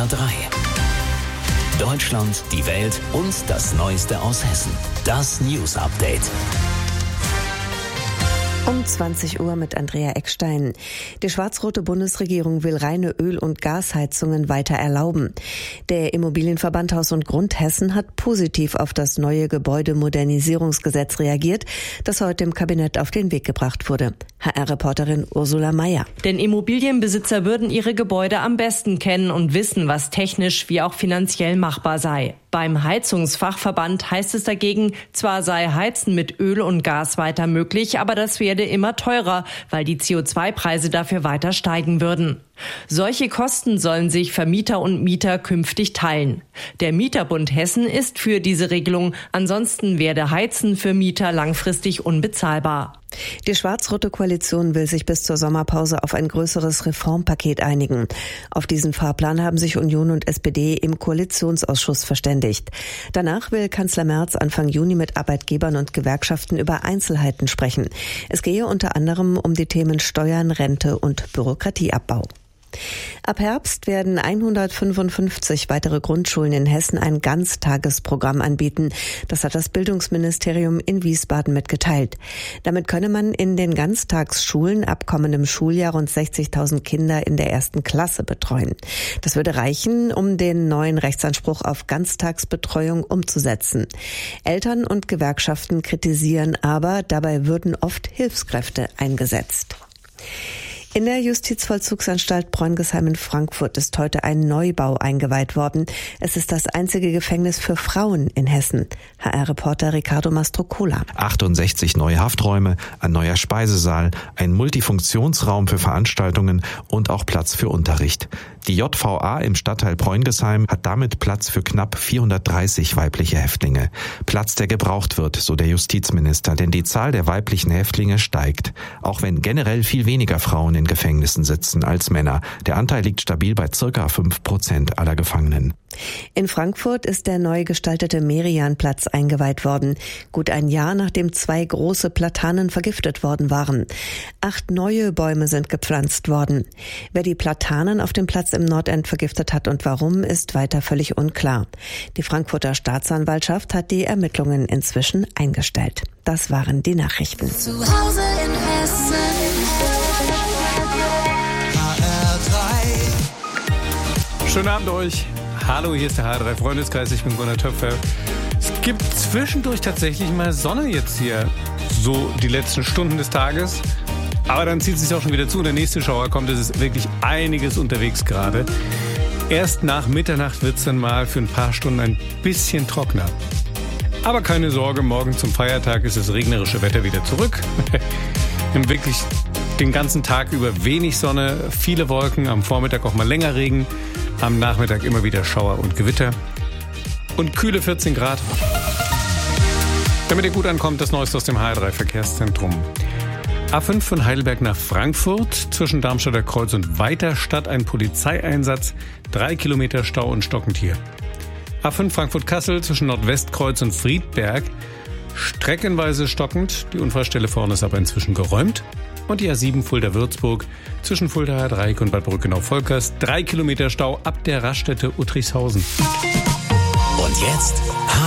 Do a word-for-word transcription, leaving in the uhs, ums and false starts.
R drei. Deutschland, die Welt und das Neueste aus Hessen. Das News Update. Um zwanzig Uhr mit Andrea Eckstein. Die schwarz-rote Bundesregierung will reine Öl- und Gasheizungen weiter erlauben. Der Immobilienverband Haus und Grund Hessen hat positiv auf das neue Gebäudemodernisierungsgesetz reagiert, das heute im Kabinett auf den Weg gebracht wurde. H R-Reporterin Ursula Meier. Denn Immobilienbesitzer würden ihre Gebäude am besten kennen und wissen, was technisch wie auch finanziell machbar sei. Beim Heizungsfachverband heißt es dagegen, zwar sei Heizen mit Öl und Gas weiter möglich, aber das werde immer teurer, weil die C O zwei Preise dafür weiter steigen würden. Solche Kosten sollen sich Vermieter und Mieter künftig teilen. Der Mieterbund Hessen ist für diese Regelung, ansonsten werde Heizen für Mieter langfristig unbezahlbar. Die schwarz-rote Koalition will sich bis zur Sommerpause auf ein größeres Reformpaket einigen. Auf diesen Fahrplan haben sich Union und S P D im Koalitionsausschuss verständigt. Danach will Kanzler Merz Anfang Juni mit Arbeitgebern und Gewerkschaften über Einzelheiten sprechen. Es gehe unter anderem um die Themen Steuern, Rente und Bürokratieabbau. Ab Herbst werden hundertfünfundfünfzig weitere Grundschulen in Hessen ein Ganztagesprogramm anbieten. Das hat das Bildungsministerium in Wiesbaden mitgeteilt. Damit könne man in den Ganztagsschulen ab kommendem Schuljahr rund sechzigtausend Kinder in der ersten Klasse betreuen. Das würde reichen, um den neuen Rechtsanspruch auf Ganztagsbetreuung umzusetzen. Eltern und Gewerkschaften kritisieren aber, dabei würden oft Hilfskräfte eingesetzt. In der Justizvollzugsanstalt Bräungesheim in Frankfurt ist heute ein Neubau eingeweiht worden. Es ist das einzige Gefängnis für Frauen in Hessen. H R-Reporter Ricardo Mastrocola. achtundsechzig neue Hafträume, ein neuer Speisesaal, ein Multifunktionsraum für Veranstaltungen und auch Platz für Unterricht. Die J V A im Stadtteil Bräungesheim hat damit Platz für knapp vierhundertdreißig weibliche Häftlinge. Platz, der gebraucht wird, so der Justizminister, denn die Zahl der weiblichen Häftlinge steigt. Auch wenn generell viel weniger Frauen in Gefängnissen sitzen als Männer. Der Anteil liegt stabil bei circa fünf Prozent aller Gefangenen. In Frankfurt ist der neu gestaltete Merianplatz eingeweiht worden. Gut ein Jahr, nachdem zwei große Platanen vergiftet worden waren. Acht neue Bäume sind gepflanzt worden. Wer die Platanen auf dem Platz im Nordend vergiftet hat und warum, ist weiter völlig unklar. Die Frankfurter Staatsanwaltschaft hat die Ermittlungen inzwischen eingestellt. Das waren die Nachrichten. Zu Hause in Hessen. Schönen Abend euch. Hallo, hier ist der H R drei Freundeskreis, ich bin Gunnar Töpfer. Es gibt zwischendurch tatsächlich mal Sonne jetzt hier, so die letzten Stunden des Tages. Aber dann zieht es sich auch schon wieder zu und der nächste Schauer kommt. Es ist wirklich einiges unterwegs gerade. Erst nach Mitternacht wird es dann mal für ein paar Stunden ein bisschen trockener. Aber keine Sorge, morgen zum Feiertag ist das regnerische Wetter wieder zurück. Wir haben wirklich den ganzen Tag über wenig Sonne, viele Wolken, am Vormittag auch mal länger Regen, am Nachmittag immer wieder Schauer und Gewitter und kühle vierzehn Grad. Damit ihr gut ankommt, das Neueste aus dem H R drei Verkehrszentrum. A fünf von Heidelberg nach Frankfurt, zwischen Darmstädter Kreuz und Weiterstadt ein Polizeieinsatz, drei Kilometer Stau und stockend hier. A fünf Frankfurt-Kassel zwischen Nordwestkreuz und Friedberg, streckenweise stockend, die Unfallstelle vorne ist aber inzwischen geräumt. Und die A sieben Fulda-Würzburg zwischen Fulda-Dreieck und Bad Brückenau-Volkers, drei Kilometer Stau ab der Raststätte Uttrichshausen. Und jetzt